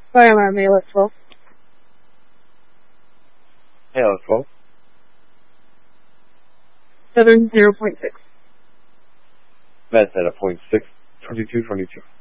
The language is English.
Sorry, I'm on mail at 12. Mail at 12. Southern 0.6. That's at a 0.6, 22, 22.